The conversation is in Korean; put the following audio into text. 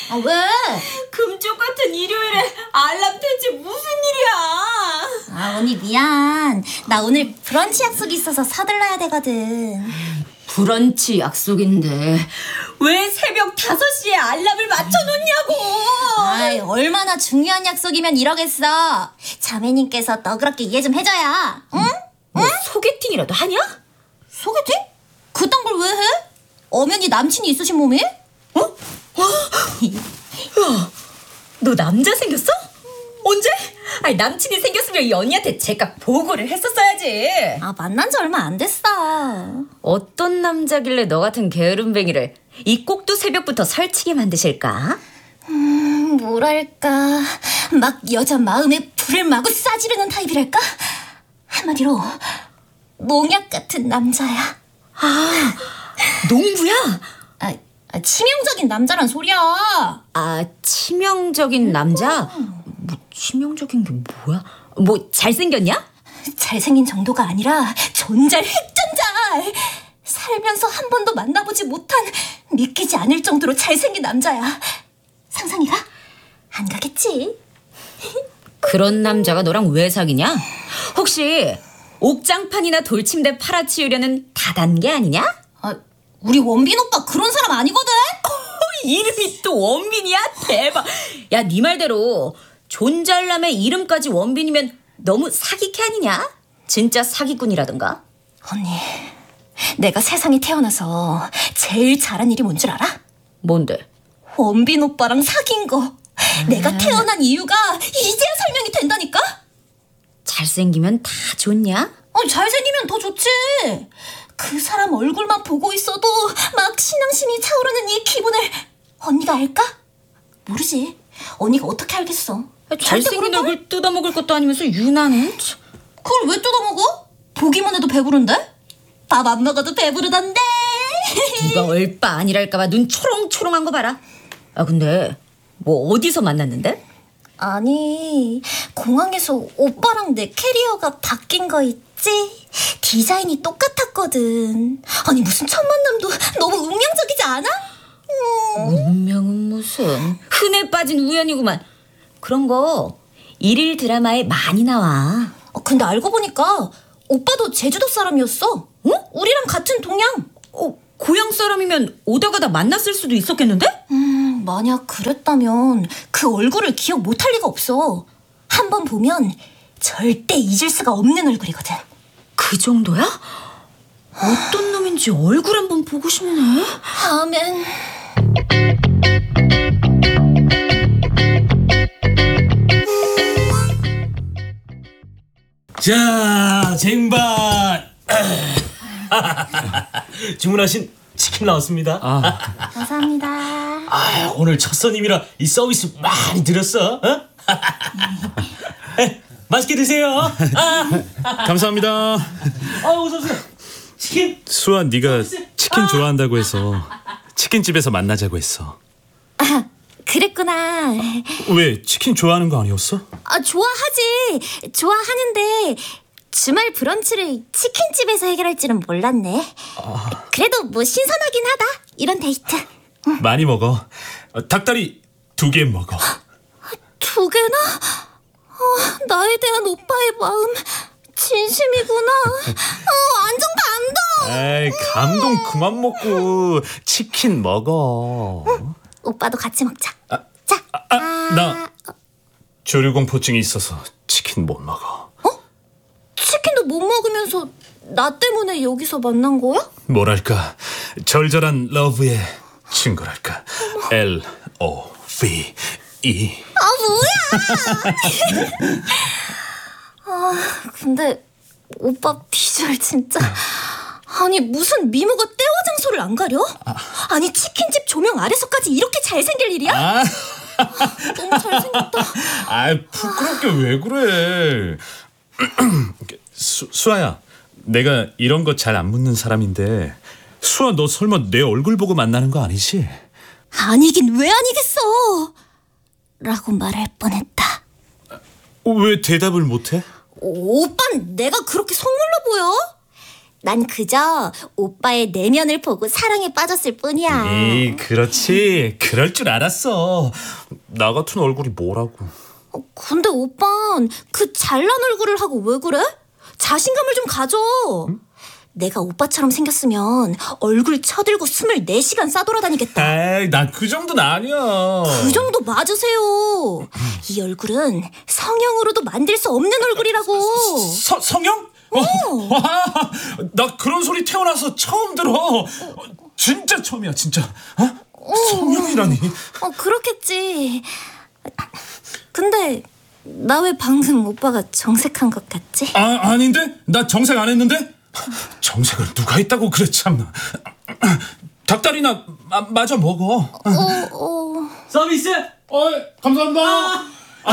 아, 왜? 금쪽 같은 일요일에 알람 대체 무슨 일이야? 아, 언니 미안. 나 오늘 브런치 약속이 있어서 서둘러야 되거든. 브런치 약속인데 왜 새벽 5시에 알람을 맞춰놓냐고. 아이, 얼마나 중요한 약속이면 이러겠어. 자매님께서 너그럽게 이해 좀 해줘야. 응? 뭐 소개팅이라도 하냐? 소개팅? 그딴 걸 왜 해? 엄연히 남친이 있으신 몸에? 어? 야, 너 남자 생겼어? 언제? 아니, 남친이 생겼으면 이 언니한테 제가 보고를 했었어야지. 아, 만난 지 얼마 안 됐어. 어떤 남자길래 너 같은 게으름뱅이를 이 꼭두 새벽부터 설치게 만드실까? 뭐랄까, 막 여자 마음에 불을 마구 싸지르는 타입이랄까? 한마디로 농약 같은 남자야. 아, 농부야? 치명적인 남자란 소리야. 아, 치명적인 남자? 뭐 치명적인 게 뭐야? 뭐 잘생겼냐? 잘생긴 정도가 아니라 존잘 핵존잘. 살면서 한 번도 만나보지 못한 믿기지 않을 정도로 잘생긴 남자야. 상상이 가? 안 가겠지. 그런 남자가 너랑 왜 사귀냐? 혹시 옥장판이나 돌침대 팔아치우려는 다단계 아니냐? 아, 우리 원빈 오빠 그런 사람 아니거든? 이름이 또 원빈이야? 대박. 야, 네 말대로 존잘남의 이름까지 원빈이면 너무 사기캐 아니냐? 진짜 사기꾼이라던가. 언니, 내가 세상에 태어나서 제일 잘한 일이 뭔 줄 알아? 뭔데? 원빈 오빠랑 사귄 거. 내가 태어난 이유가 이제야 설명이 된다니까? 잘생기면 다 좋냐? 잘생기면 더 좋지. 그 사람 얼굴만 보고 있어도 막 신앙심이 차오르는 이 기분을 언니가 알까? 모르지. 언니가 어떻게 알겠어? 잘생긴 얼굴 뜯어먹을 것도 아니면서 유나는? 그걸 왜 뜯어먹어? 보기만 해도 배부른데? 밥 안 먹어도 배부르던데. 누가 얼빠 아니랄까봐 눈 초롱초롱한 거 봐라. 아, 근데 뭐 어디서 만났는데? 아니, 공항에서 오빠랑 내 캐리어가 바뀐 거 있지? 디자인이 똑같았거든. 아니, 무슨 첫 만남도 너무 운명적이지 않아? 운명은 무슨 흔해 빠진 우연이구만. 그런 거 일일 드라마에 많이 나와. 근데 알고 보니까 오빠도 제주도 사람이었어. 응? 우리랑 같은 동양. 고향 사람이면 오다 가다 만났을 수도 있었겠는데? 만약 그랬다면 그 얼굴을 기억 못할 리가 없어. 한 번 보면 절대 잊을 수가 없는 얼굴이거든. 그 정도야? 어떤 놈인지 얼굴 한번 보고 싶네. 아멘. 자, 쟁반. 주문하신 치킨 나왔습니다. 감사합니다. 오늘 첫 손님이라 이 서비스 많이 드렸어. 어? 맛있게 드세요. 감사합니다. 어서 오세요. 치킨. 수아, 네가 치킨 좋아한다고 해서 치킨집에서 만나자고 했어. 그랬구나. 왜 치킨 좋아하는 거 아니었어? 좋아하지. 좋아하는데 주말 브런치를 치킨집에서 해결할 줄은 몰랐네. 그래도 뭐 신선하긴 하다. 이런 데이트. 많이 먹어. 닭다리 2개 먹어. 2개나? 나에 대한 오빠의 마음 진심이구나. 완전 감동. 에이, 감동 그만 먹고 치킨 먹어. 오빠도 같이 먹자. 자. 나 조류공포증이 있어서 치킨 못 먹어. 치킨도 못 먹으면서 나 때문에 여기서 만난 거야? 뭐랄까, 절절한 러브의 친구랄까. LOVE. 뭐야? 근데 오빠 비주얼 진짜. 아니, 무슨 미모가 떼와 장소를 안 가려? 아니, 치킨집 조명 아래서까지 이렇게 잘생길 일이야? 너무 잘생겼다. 부끄럽게 왜 그래? 수아야, 내가 이런 거 잘 안 묻는 사람인데 수아, 너 설마 내 얼굴 보고 만나는 거 아니지? 아니긴 왜 아니겠어. 라고 말할 뻔했다. 왜 대답을 못해? 오빤 내가 그렇게 속물로 보여? 난 그저 오빠의 내면을 보고 사랑에 빠졌을 뿐이야. 에이, 그렇지. 그럴 줄 알았어. 나 같은 얼굴이 뭐라고. 근데 오빤 그 잘난 얼굴을 하고 왜 그래? 자신감을 좀 가져. 내가 오빠처럼 생겼으면 얼굴 쳐들고 24시간 싸돌아다니겠다. 에이, 나 그 정도는 아니야. 그 정도 맞으세요. 이 얼굴은 성형으로도 만들 수 없는 얼굴이라고. 성형? 와, 나 그런 소리 태어나서 처음 들어. 진짜 처음이야, 진짜. 성형이라니. 그렇겠지. 근데 나 왜 방금 오빠가 정색한 것 같지? 아닌데? 나 정색 안 했는데? 정색을 누가 했다고 그래, 참나. 닭다리나 마저 먹어. 서비스. 감사합니다.